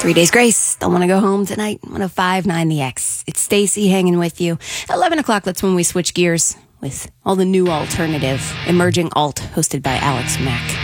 3 Days Grace. Don't want to go home tonight. 105.9 The X. It's Stacy hanging with you. 11 o'clock, that's when we switch gears with all the new alternative, emerging alt, hosted by Alex Mack.